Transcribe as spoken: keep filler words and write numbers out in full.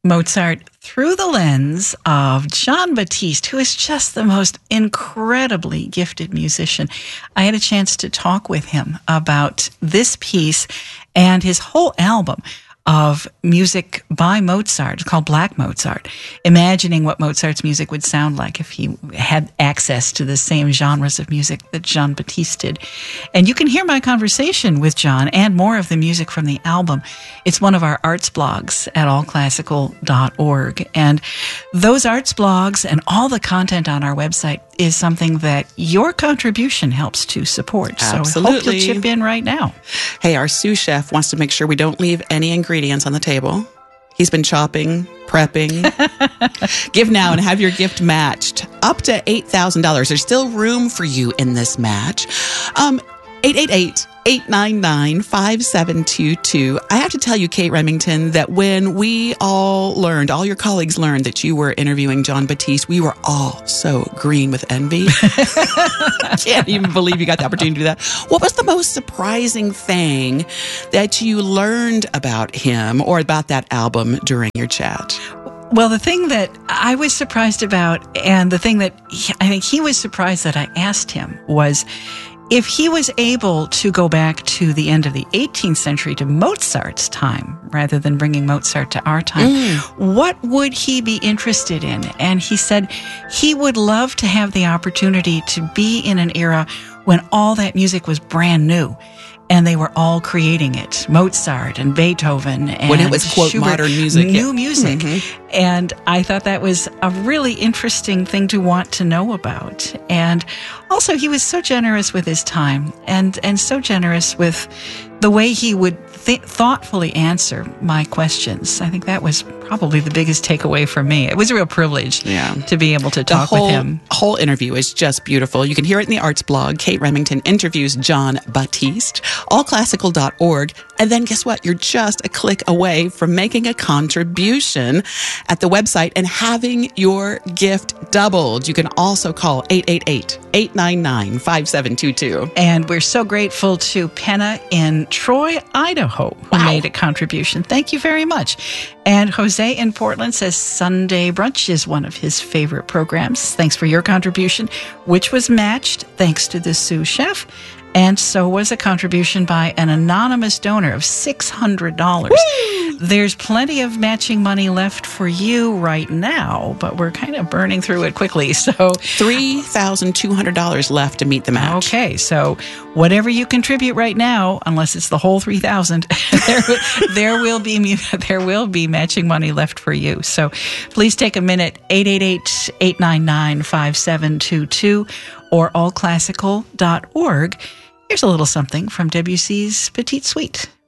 Mozart through the lens of Jon Batiste, who is just the most incredibly gifted musician. I had a chance to talk with him about this piece and his whole album of music by Mozart. It's called Black Mozart, imagining what Mozart's music would sound like if he had access to the same genres of music that Jon Batiste did. And you can hear my conversation with Jon and more of the music from the album. It's one of our arts blogs at all classical dot org. And those arts blogs and all the content on our website is something that your contribution helps to support. Absolutely. So I hope you'll chip in right now. Hey, our sous chef wants to make sure we don't leave any ingredients on the table. He's been chopping, prepping. Give now and have your gift matched up to eight thousand dollars. There's still room for you in this match. Um, eight eight eight, eight nine nine, five seven two two. I have to tell you, Kate Remington, that when we all learned, all your colleagues learned that you were interviewing Jon Batiste, we were all so green with envy. Can't even believe you got the opportunity to do that. What was the most surprising thing that you learned about him or about that album during your chat? Well, the thing that I was surprised about, and the thing that he, I think he was surprised that I asked him, was if he was able to go back to the end of the eighteenth century, to Mozart's time, rather than bringing Mozart to our time, mm. what would he be interested in? And he said he would love to have the opportunity to be in an era when all that music was brand new. And they were all creating it. Mozart and Beethoven and when it was, quote, Schubert, modern music. New yeah. music. Mm-hmm. And I thought that was a really interesting thing to want to know about. And also, he was so generous with his time and, and so generous with the way he would th- thoughtfully answer my questions. I think that was probably the biggest takeaway for me. It was a real privilege yeah. to be able to talk the whole, with him. The whole interview is just beautiful. You can hear it in the arts blog. Kate Remington interviews Jon Batiste, all classical dot org. And then guess what? You're just a click away from making a contribution at the website and having your gift doubled. You can also call eight eight eight, eight nine nine, five seven two two. And we're so grateful to Penna in Troy, Idaho, who wow. made a contribution. Thank you very much. And Jose in Portland says Sunday Brunch is one of his favorite programs. Thanks for your contribution, which was matched thanks to the sous chef. And so was a contribution by an anonymous donor of six hundred dollars. Woo! There's plenty of matching money left for you right now, but we're kind of burning through it quickly. So three thousand two hundred dollars left to meet the match. Okay, so whatever you contribute right now, unless it's the whole three thousand dollars, there, there will be there will be matching money left for you. So please take a minute, eight eight eight, eight nine nine, five seven two two or all classical dot org. Here's a little something from Debussy's Petite Suite.